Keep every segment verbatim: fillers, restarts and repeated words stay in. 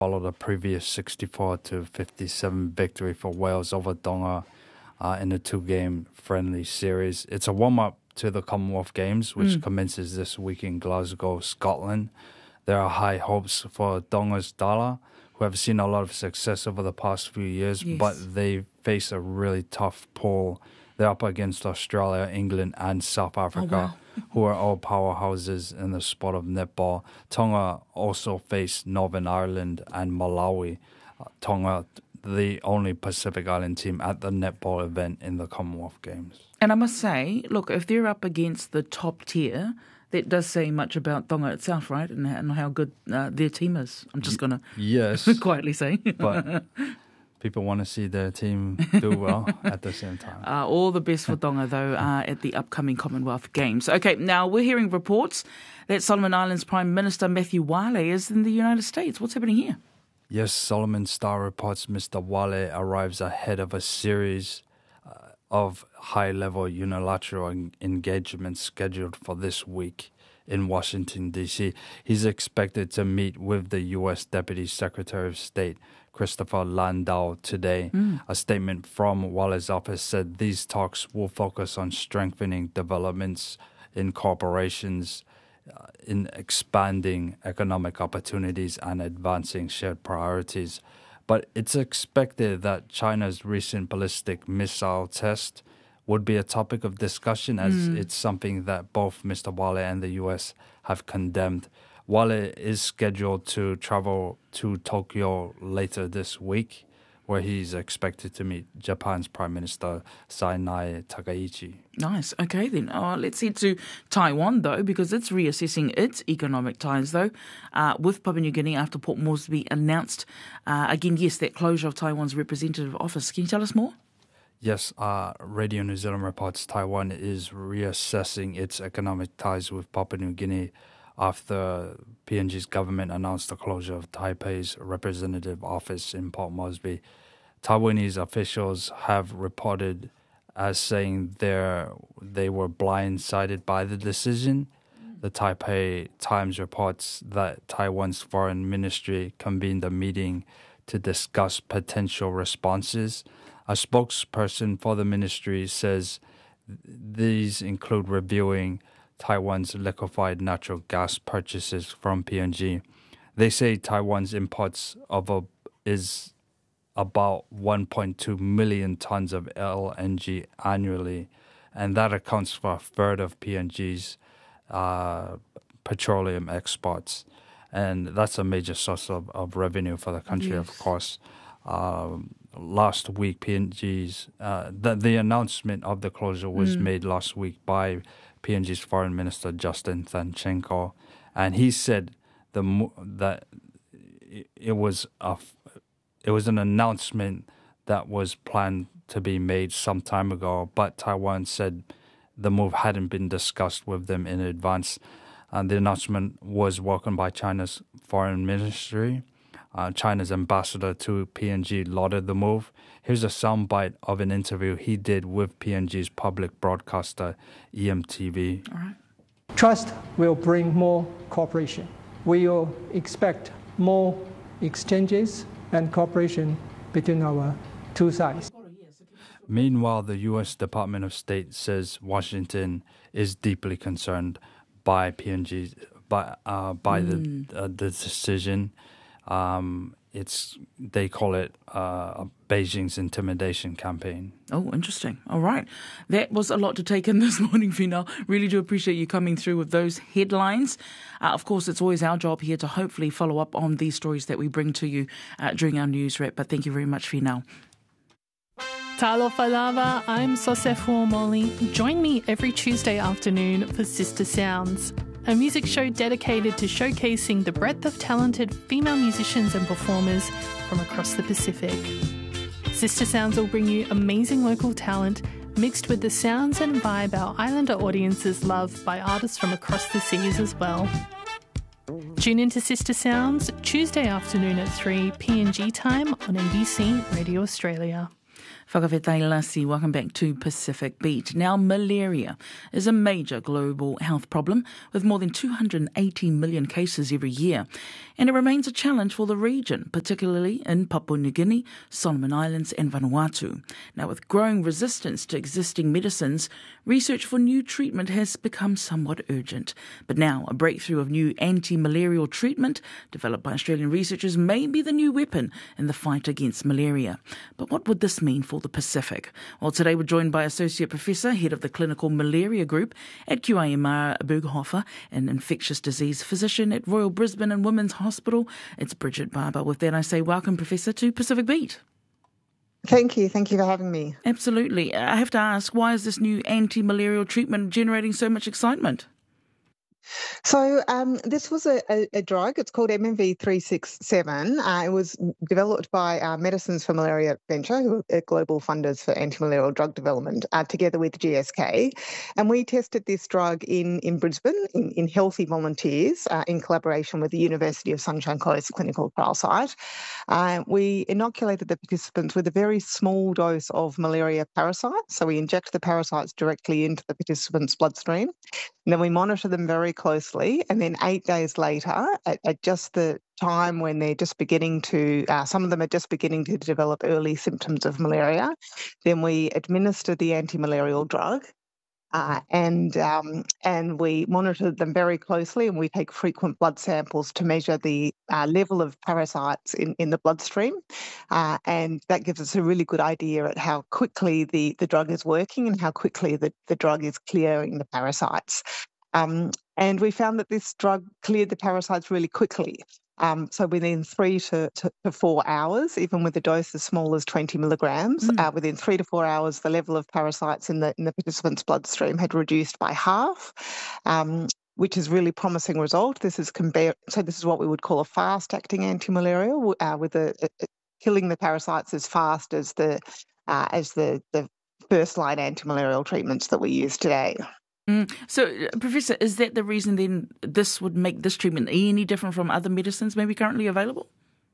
followed a previous sixty-four to fifty-seven victory for Wales over Tonga uh, in a two-game friendly series. It's a warm-up to the Commonwealth Games, which mm. commences this week in Glasgow, Scotland. There are high hopes for Tonga's Tala, who have seen a lot of success over the past few years, yes. but they face a really tough pool. They're up against Australia, England, and South Africa, oh, wow. who are all powerhouses in the sport of netball. Tonga also face Northern Ireland and Malawi. Uh, Tonga, the only Pacific Island team at the netball event in the Commonwealth Games. And I must say, look, if they're up against the top tier, that does say much about Tonga itself, right? And, and how good uh, their team is. I'm just going to yes, quietly say. But people want to see their team do well at the same time. Uh, all the best for Tonga, though, uh, at the upcoming Commonwealth Games. Okay, now we're hearing reports that Solomon Islands Prime Minister Matthew Wale is in the United States. What's happening here? Yes, Solomon Star reports Mister Wale arrives ahead of a series of high-level unilateral en- engagements scheduled for this week in Washington, D C. He's expected to meet with the U S Deputy Secretary of State, Christopher Landau, today. Mm. A statement from Wale's office said these talks will focus on strengthening developments in corporations, uh, in expanding economic opportunities and advancing shared priorities. But it's expected that China's recent ballistic missile test would be a topic of discussion, as mm. it's something that both Mister Wale and the U S have condemned. Wale is scheduled to travel to Tokyo later this week, where he's expected to meet Japan's Prime Minister Sainae Takaichi. Nice. Okay, then. Uh, let's head to Taiwan, though, because it's reassessing its economic ties, though, uh, with Papua New Guinea after Port Moresby announced, uh, again, yes, that closure of Taiwan's representative office. Can you tell us more? Yes, uh, Radio New Zealand reports Taiwan is reassessing its economic ties with Papua New Guinea after P N G's government announced the closure of Taipei's representative office in Port Moresby. Taiwanese officials have reported as saying they were blindsided by the decision. The Taipei Times reports that Taiwan's foreign ministry convened a meeting to discuss potential responses. A spokesperson for the ministry says these include reviewing Taiwan's liquefied natural gas purchases from P N G. They say Taiwan's imports of a, is about one point two million tons of L N G annually, and that accounts for a third of P N G's uh, petroleum exports. And that's a major source of, of revenue for the country, yes. of course. Um, last week, P N G's, uh, the, the announcement of the closure was mm. made last week by P N G's Foreign Minister Justin Thanchenko, and he said the that it was a it was an announcement that was planned to be made some time ago, but Taiwan said the move hadn't been discussed with them in advance. And the announcement was welcomed by China's foreign ministry. Uh, China's ambassador to P N G lauded the move. Here's a soundbite of an interview he did with P N G's public broadcaster, E M T V. All right. Trust will bring more cooperation. We will expect more exchanges and cooperation between our two sides. Meanwhile, the U S Department of State says Washington is deeply concerned by P N G, by uh, by mm. the uh, the decision. Um, it's they call it uh, Beijing's intimidation campaign. Oh, interesting. All right. That was a lot to take in this morning, Finau. Really do appreciate you coming through with those headlines. Uh, of course, it's always our job here to hopefully follow up on these stories that we bring to you uh, during our news wrap. But thank you very much, Finau. Talofa lava, I'm Sosefo Molly. Join me every Tuesday afternoon for Sister Sounds, a music show dedicated to showcasing the breadth of talented female musicians and performers from across the Pacific. Sister Sounds will bring you amazing local talent mixed with the sounds and vibe our islander audiences love by artists from across the seas as well. Tune in to Sister Sounds Tuesday afternoon at three P N G time on N B C Radio Australia. Whakawhetai Lasi, welcome back to Pacific Beat. Now, malaria is a major global health problem with more than two hundred eighty million cases every year. And it remains a challenge for the region, particularly in Papua New Guinea, Solomon Islands and Vanuatu. Now, with growing resistance to existing medicines, research for new treatment has become somewhat urgent. But now, a breakthrough of new anti-malarial treatment developed by Australian researchers may be the new weapon in the fight against malaria. But what would this mean for the Pacific? Well, today we're joined by Associate Professor, Head of the Clinical Malaria Group at Q I M R Berghofer, an infectious disease physician at Royal Brisbane and Women's Hospital. It's Bridget Barber. With that, I say welcome, Professor, to Pacific Beat. Thank you. Thank you for having me. Absolutely. I have to ask, why is this new anti-malarial treatment generating so much excitement? So um, this was a, a, a drug. It's called M M V three sixty-seven. Uh, it was developed by uh, Medicines for Malaria Venture, who are global funders for anti-malarial drug development, uh, together with G S K. And we tested this drug in, in Brisbane in, in healthy volunteers uh, in collaboration with the University of Sunshine Coast clinical trial site. Uh, we inoculated the participants with a very small dose of malaria parasites. So we inject the parasites directly into the participants' bloodstream. And then we monitor them very closely. And then eight days later, at, at just the time when they're just beginning to, uh, some of them are just beginning to develop early symptoms of malaria, then we administer the anti-malarial drug. Uh, and um, and we monitor them very closely, and we take frequent blood samples to measure the uh, level of parasites in, in the bloodstream. Uh, and that gives us a really good idea at how quickly the, the drug is working and how quickly the, the drug is clearing the parasites. Um, and we found that this drug cleared the parasites really quickly. Um, so within three to, to, to four hours, even with a dose as small as twenty milligrams, mm. uh, within three to four hours, the level of parasites in the in the participants' bloodstream had reduced by half, um, which is really promising result. This is compare, so this is what we would call a fast-acting anti-malarial, uh, with a, a, killing the parasites as fast as the uh, as the, the first-line anti-malarial treatments that we use today. Mm. So, uh, Professor, is that the reason then this would make this treatment any different from other medicines maybe currently available?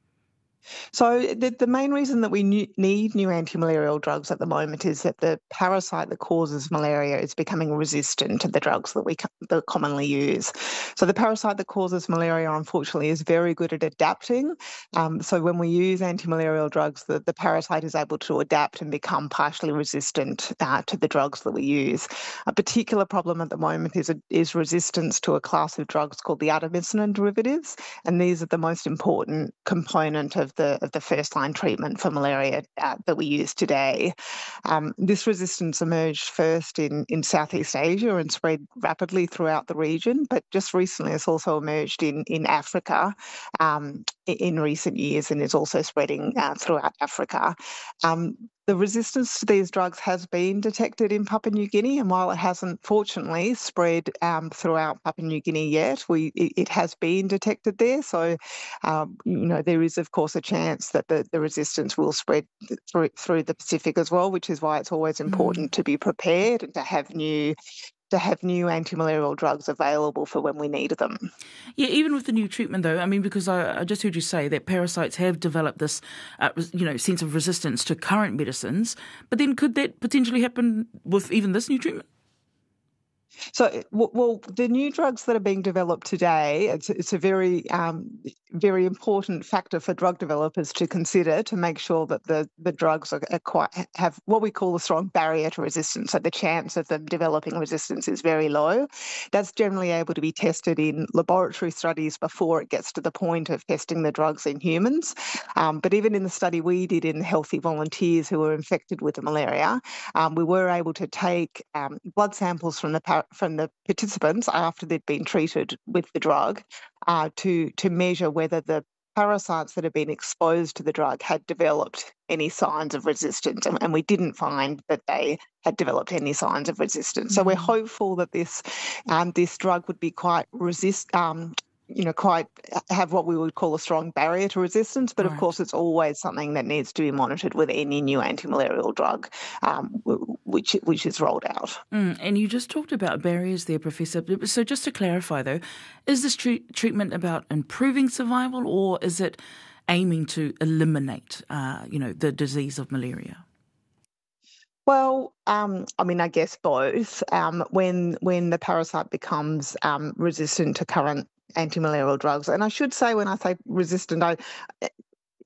So the, the main reason that we new, need new anti-malarial drugs at the moment is that the parasite that causes malaria is becoming resistant to the drugs that we that commonly use. So the parasite that causes malaria, unfortunately, is very good at adapting. Um, so when we use anti-malarial drugs, the, the parasite is able to adapt and become partially resistant uh, to the drugs that we use. A particular problem at the moment is, a, is resistance to a class of drugs called the artemisinin derivatives, and these are the most important component of the of the first-line treatment for malaria uh, that we use today. Um, this resistance emerged first in, in Southeast Asia and spread rapidly throughout the region, but just recently it's also emerged in, in Africa um, in recent years and is also spreading uh, throughout Africa. Um, The resistance to these drugs has been detected in Papua New Guinea, and while it hasn't, fortunately, spread um, throughout Papua New Guinea yet, we it, it has been detected there. So, um, you know, there is, of course, a chance that the, the resistance will spread through through the Pacific as well, which is why it's always important mm. to be prepared and to have new to have new anti-malarial drugs available for when we need them. Yeah, even with the new treatment, though, I mean, because I, I just heard you say that parasites have developed this, uh, you know, sense of resistance to current medicines, but then could that potentially happen with even this new treatment? So, well, the new drugs that are being developed today, it's, it's a very, um, very important factor for drug developers to consider to make sure that the, the drugs are, are quite, have what we call a strong barrier to resistance. So the chance of them developing resistance is very low. That's generally able to be tested in laboratory studies before it gets to the point of testing the drugs in humans. Um, but even in the study we did in healthy volunteers who were infected with the malaria, um, we were able to take um, blood samples from the par- from the participants after they'd been treated with the drug uh, to, to measure whether the parasites that had been exposed to the drug had developed any signs of resistance. And, and we didn't find that they had developed any signs of resistance. Mm-hmm. So we're hopeful that this um, this drug would be quite resist. Um, you know, quite have what we would call a strong barrier to resistance. But right. Of course, it's always something that needs to be monitored with any new anti-malarial drug, um, which which is rolled out. Mm, and you just talked about barriers there, Professor. So just to clarify, though, is this tre- treatment about improving survival, or is it aiming to eliminate, uh, you know, the disease of malaria? Well, um, I mean, I guess both. Um, when when the parasite becomes um, resistant to current anti-malarial drugs, and I should say, when I say resistant, I,